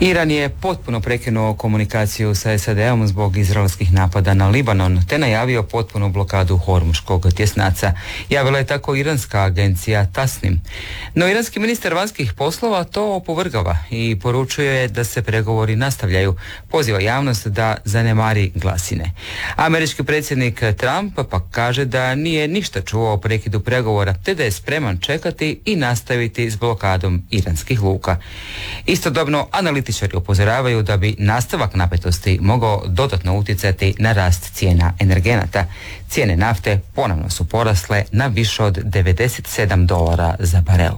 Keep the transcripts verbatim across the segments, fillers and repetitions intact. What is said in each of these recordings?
Iran je potpuno prekinuo komunikaciju sa S A D-om zbog izraelskih napada na Libanon, te najavio potpunu blokadu Hormuškog tjesnaca. Javila je tako iranska agencija Tasnim. No iranski ministar vanjskih poslova to opovrgava i poručuje da se pregovori nastavljaju. Poziva javnost da zanemari glasine. Američki predsjednik Trump pak kaže da nije ništa čuo o prekidu pregovora, te da je spreman čekati i nastaviti s blokadom iranskih luka. Istodobno, analitičari upozoravaju da bi nastavak napetosti mogao dodatno utjecati na rast cijena energenata. Cijene nafte ponovno su porasle na više od devedeset sedam dolara za barel.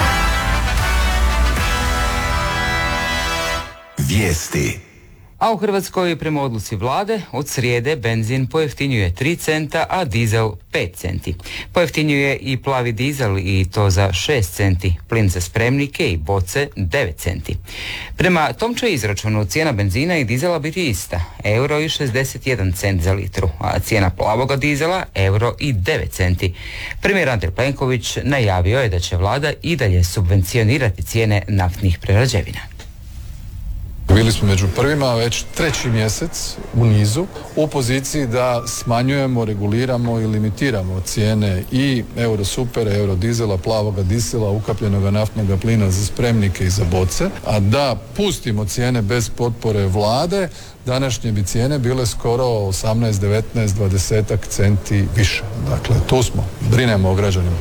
Vijesti. A u Hrvatskoj prema odluci vlade od srijede benzin pojeftinjuje tri centa, a dizel pet centi. Pojeftinjuje i plavi dizel i to za šest centi, plin za spremnike i boce devet centi. Prema tom će izračunu cijena benzina i dizela biti ista, euro i šezdeset jedan cent za litru, a cijena plavoga dizela euro i devet centi. Premijer Andrej Plenković najavio je da će vlada i dalje subvencionirati cijene naftnih prerađevina. Bili smo među prvima već treći mjesec u nizu u poziciji da smanjujemo, reguliramo i limitiramo cijene i Eurosupera, Eurodizela, plavoga dizela, ukapljenoga naftnog plina za spremnike i za boce, a da pustimo cijene bez potpore vlade, današnje bi cijene bile skoro osamnaest, devetnaest, dvadeset centi više. Dakle, tu smo, brinemo o građanima.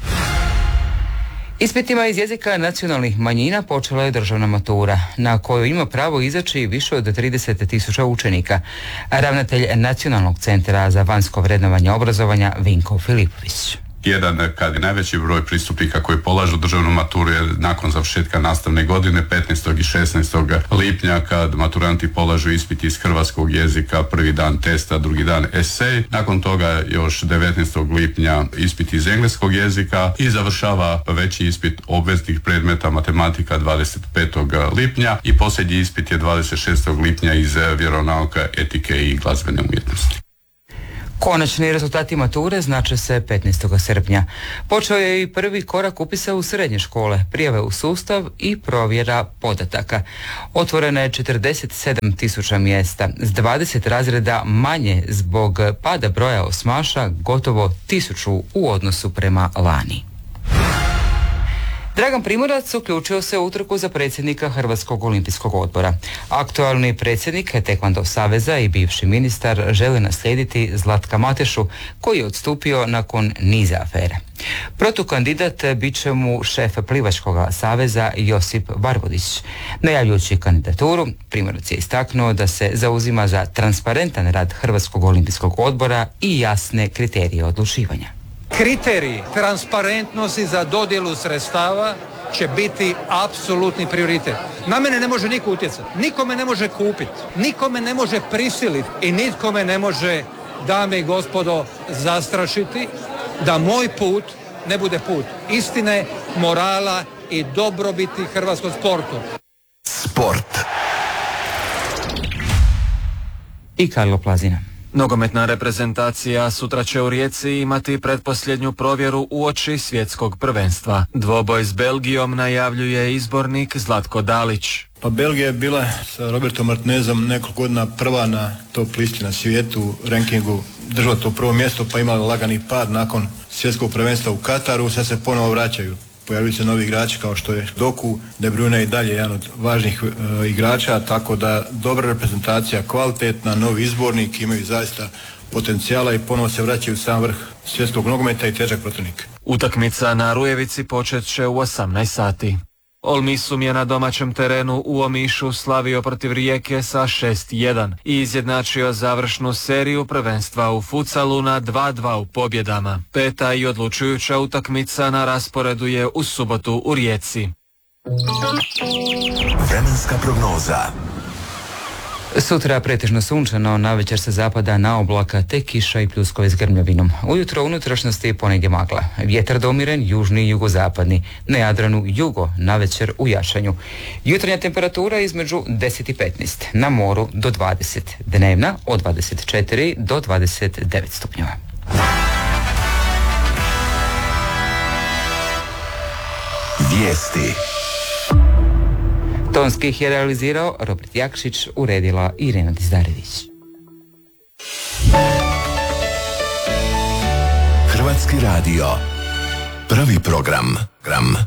Ispitima iz jezika nacionalnih manjina počela je državna matura, na koju ima pravo izaći više od trideset tisuća učenika. Ravnatelj Nacionalnog centra za vanjsko vrednovanje obrazovanja Vinko Filipović. Jedan kad je najveći broj pristupnika koji polažu državnu maturu je nakon završetka nastavne godine petnaestog i šesnaestog lipnja kad maturanti polažu ispit iz hrvatskog jezika, prvi dan testa, drugi dan esej. Nakon toga još devetnaestog lipnja ispit iz engleskog jezika i završava veći ispit obveznih predmeta matematika dvadeset petog lipnja i posljednji ispit je dvadeset šestog lipnja iz vjeronauka, etike i glazbene umjetnosti. Konačni rezultati mature znače se petnaestog srpnja. Počeo je i prvi korak upisa u srednje škole, prijave u sustav i provjera podataka. Otvoreno je četrdeset sedam tisuća mjesta, s dvadeset razreda manje zbog pada broja osmaša, gotovo tisuću u odnosu prema lani. Dragan Primorac uključio se u utrku za predsjednika Hrvatskog olimpijskog odbora. Aktualni predsjednik Tekvando saveza i bivši ministar žele naslijediti Zlatka Matešu, koji je odstupio nakon niza afere. Protukandidat bit će mu šef Plivačkog saveza Josip Barbodić. Najavljujući kandidaturu, Primorac je istaknuo da se zauzima za transparentan rad Hrvatskog olimpijskog odbora i jasne kriterije odlučivanja. Kriteriji transparentnosti za dodjelu sredstava će biti apsolutni prioritet. Na mene ne može niko utjecati, niko me ne može kupiti, niko me ne može prisiliti i nitko me ne može, dame i gospodo, zastrašiti da moj put ne bude put istine, morala i dobrobiti hrvatskog sportu. Sport. I Karlo Plazina. Nogometna reprezentacija sutra će u Rijeci imati pretposljednju provjeru uoči svjetskog prvenstva. Dvoboj s Belgijom najavljuje izbornik Zlatko Dalić. Pa Belgija je bila sa Robertom Martinezom nekoliko godina prva na top listi na svijetu, rankingu držala to prvo mjesto pa imala lagani pad nakon svjetskog prvenstva u Kataru, sad se ponovo vraćaju. Pojavili se novi igrači kao što je Doku, De Bruyne i dalje jedan od važnih e, igrača, tako da dobra reprezentacija, kvalitetna, novi izbornik, imaju zaista potencijala i ponovo se vraćaju u sam vrh svjetskog nogometa i težak protivnik. Utakmica na Rujevici počet će u osamnaest sati. Olmisum je na domaćem terenu u Omišu slavio protiv Rijeke sa šest jedan i izjednačio završnu seriju prvenstva u futsalu na dva dva u pobjedama. Peta i odlučujuća utakmica na rasporedu je u subotu u Rijeci. Vremenska prognoza. Sutra pretežno sunčano, navečer se zapada na oblaka te kiša i pljuskovi s grmljavinom. Ujutro u unutrašnjosti ponegdje magla. Vjetar domiren, južni i jugozapadni. Na Jadranu jugo, navečer u jašanju. Jutarnja temperatura između deset i petnaest. Na moru do dvadeset. Dnevna od dvadeset četiri do dvadeset devet stupnjeva. Vijesti. To Tonski ih je realizirao Robert Jakšić, uredila Irena Dizdarević. Hrvatski radio. Prvi program. Gram.